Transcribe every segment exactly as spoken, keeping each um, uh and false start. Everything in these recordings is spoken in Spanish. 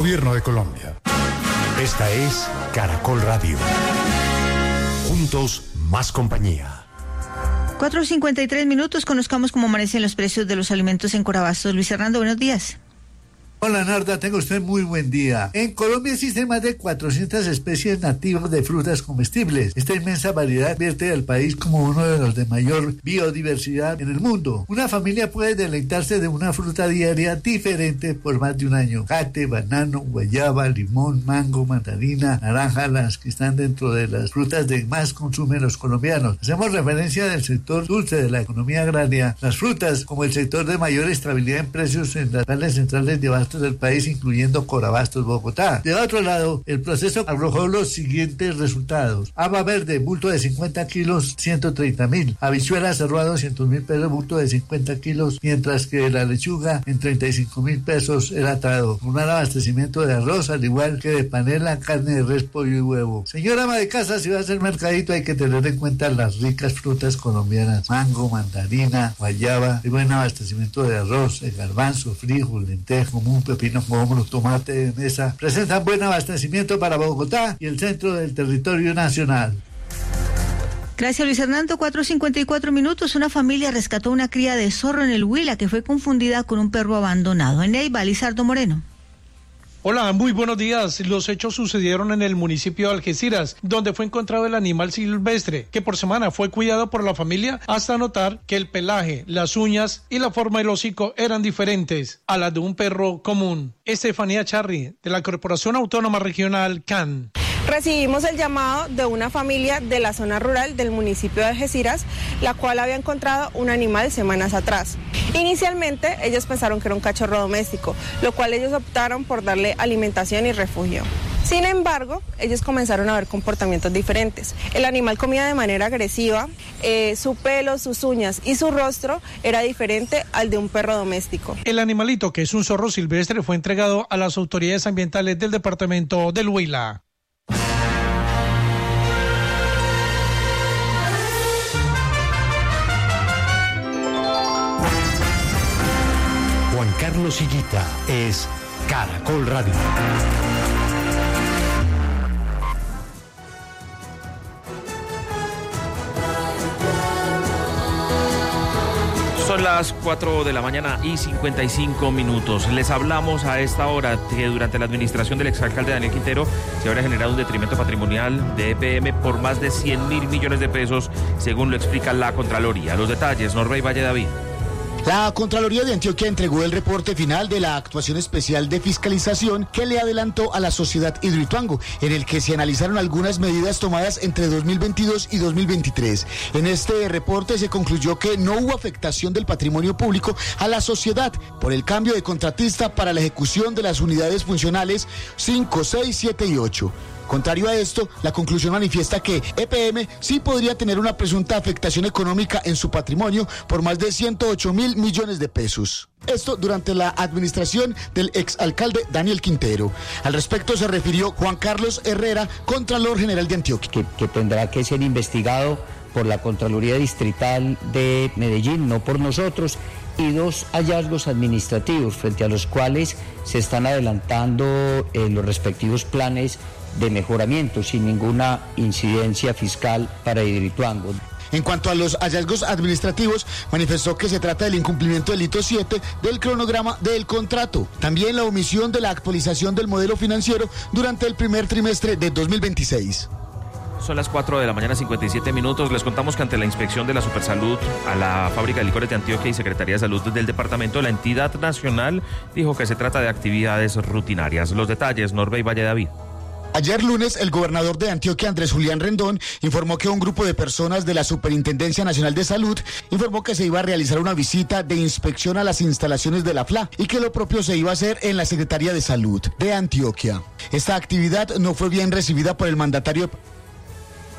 Gobierno de Colombia. Esta es Caracol Radio. Juntos, más compañía. cuatro cincuenta y tres minutos, conozcamos cómo amanecen los precios de los alimentos en Corabastos. Luis Hernando, buenos días. Hola Narda, tenga usted muy buen día. En Colombia existen más de cuatrocientas especies nativas de frutas comestibles. Esta inmensa variedad vierte al país como uno de los de mayor biodiversidad en el mundo. Una familia puede deleitarse de una fruta diaria diferente por más de un año. Cate, banano, guayaba, limón, mango, mandarina, naranja, las que están dentro de las frutas de más consumen los colombianos. Hacemos referencia del sector dulce de la economía agraria. Las frutas, como el sector de mayor estabilidad en precios en las grandes centrales de abasto del país, incluyendo Corabastos, Bogotá. De otro lado, el proceso arrojó los siguientes resultados: haba verde, bulto de cincuenta kilos, ciento treinta mil; habichuela cerró a doscientos mil pesos, bulto de cincuenta kilos, mientras que la lechuga en treinta y cinco mil pesos el atado. Un abastecimiento de arroz, al igual que de panela, carne de res, pollo y huevo. Señora ama de casa, si va a hacer mercadito hay que tener en cuenta las ricas frutas colombianas: mango, mandarina, guayaba, y buen abastecimiento de arroz, de garbanzo, frijol, lentejo, un pepino, como tomate de mesa. Presentan buen abastecimiento para Bogotá y el centro del territorio nacional. Gracias, Luis Hernando. cuatro cincuenta y cuatro minutos. Una familia rescató una cría de zorro en el Huila que fue confundida con un perro abandonado. En Neiva, Lizardo Moreno. Hola, muy buenos días. Los hechos sucedieron en el municipio de Algeciras, donde fue encontrado el animal silvestre, que por semana fue cuidado por la familia hasta notar que el pelaje, las uñas y la forma del hocico eran diferentes a las de un perro común. Estefanía Charri, de la Corporación Autónoma Regional C A N. Recibimos el llamado de una familia de la zona rural del municipio de Algeciras, la cual había encontrado un animal semanas atrás. Inicialmente ellos pensaron que era un cachorro doméstico, lo cual ellos optaron por darle alimentación y refugio. Sin embargo, ellos comenzaron a ver comportamientos diferentes. El animal comía de manera agresiva, eh, su pelo, sus uñas y su rostro era diferente al de un perro doméstico. El animalito, que es un zorro silvestre, fue entregado a las autoridades ambientales del departamento del Huila. Juan Carlos Higuita es Caracol Radio. Son las cuatro de la mañana y cincuenta y cinco minutos. Les hablamos a esta hora que durante la administración del exalcalde Daniel Quintero se habrá generado un detrimento patrimonial de E P M por más de cien mil millones de pesos, según lo explica la Contraloría. Los detalles, Norbey Valle David. La Contraloría de Antioquia entregó el reporte final de la actuación especial de fiscalización que le adelantó a la sociedad Hidroituango, en el que se analizaron algunas medidas tomadas entre dos mil veintidós y dos mil veintitrés. En este reporte se concluyó que no hubo afectación del patrimonio público a la sociedad por el cambio de contratista para la ejecución de las unidades funcionales cinco, seis, siete y ocho. Contrario a esto, la conclusión manifiesta que E P M sí podría tener una presunta afectación económica en su patrimonio por más de ciento ocho mil millones de pesos. Esto durante la administración del exalcalde Daniel Quintero. Al respecto se refirió Juan Carlos Herrera, Contralor General de Antioquia. Que, que tendrá que ser investigado por la Contraloría Distrital de Medellín, no por nosotros, y dos hallazgos administrativos frente a los cuales se están adelantando eh, los respectivos planes de mejoramiento sin ninguna incidencia fiscal para Hidroituango. En cuanto a los hallazgos administrativos, manifestó que se trata del incumplimiento del hito siete del cronograma del contrato. También la omisión de la actualización del modelo financiero durante el primer trimestre de dos mil veintiséis. Son las cuatro de la mañana, cincuenta y siete minutos. Les contamos que ante la inspección de la Supersalud a la fábrica de licores de Antioquia y Secretaría de Salud del departamento, la entidad nacional dijo que se trata de actividades rutinarias. Los detalles, Norbey Valle David. Ayer lunes, el gobernador de Antioquia, Andrés Julián Rendón, informó que un grupo de personas de la Superintendencia Nacional de Salud informó que se iba a realizar una visita de inspección a las instalaciones de la F L A y que lo propio se iba a hacer en la Secretaría de Salud de Antioquia. Esta actividad no fue bien recibida por el mandatario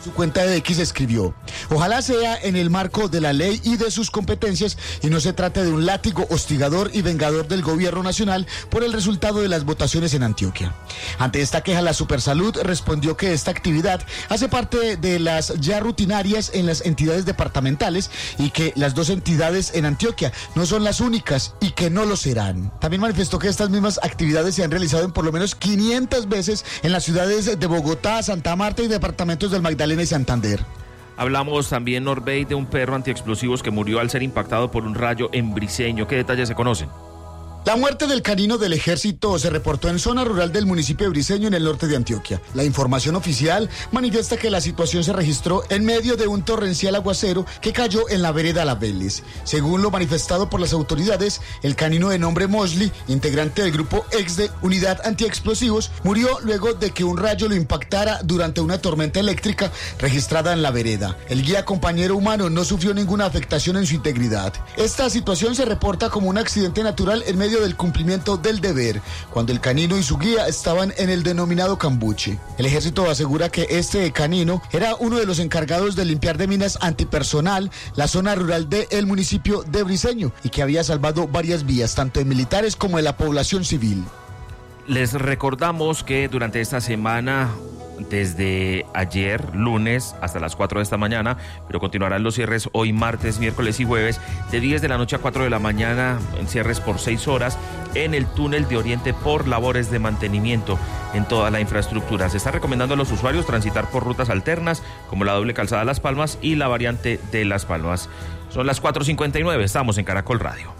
Su cuenta de X escribió: ojalá sea en el marco de la ley y de sus competencias y no se trate de un látigo hostigador y vengador del gobierno nacional por el resultado de las votaciones en Antioquia. Ante esta queja, la Supersalud respondió que esta actividad hace parte de las ya rutinarias en las entidades departamentales y que las dos entidades en Antioquia no son las únicas y que no lo serán. También manifestó que estas mismas actividades se han realizado en por lo menos quinientas veces en las ciudades de Bogotá, Santa Marta y departamentos del Magdalena y Santander. Hablamos también, Norbey, de un perro antiexplosivos que murió al ser impactado por un rayo en Briceño. ¿Qué detalles se conocen? La muerte del canino del ejército se reportó en zona rural del municipio de Briceño, en el norte de Antioquia. La información oficial manifiesta que la situación se registró en medio de un torrencial aguacero que cayó en la vereda La Vélez. Según lo manifestado por las autoridades, el canino de nombre Mosley, integrante del grupo ex de Unidad Antiexplosivos, murió luego de que un rayo lo impactara durante una tormenta eléctrica registrada en la vereda. El guía compañero humano no sufrió ninguna afectación en su integridad. Esta situación se reporta como un accidente natural en medio del cumplimiento del deber, cuando el canino y su guía estaban en el denominado cambuche. El ejército asegura que este canino era uno de los encargados de limpiar de minas antipersonal la zona rural del municipio de Briceño y que había salvado varias vías, tanto de militares como de la población civil. Les recordamos que durante esta semana, desde ayer, lunes, hasta las cuatro de esta mañana, pero continuarán los cierres hoy, martes, miércoles y jueves, de diez de la noche a cuatro de la mañana, en cierres por seis horas, en el túnel de Oriente por labores de mantenimiento en toda la infraestructura. Se está recomendando a los usuarios transitar por rutas alternas, como la doble calzada Las Palmas y la variante de Las Palmas. Son las cuatro cincuenta y nueve, estamos en Caracol Radio.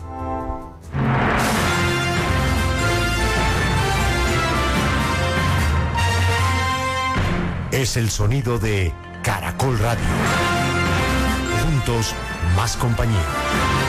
Es el sonido de Caracol Radio. Juntos, más compañía.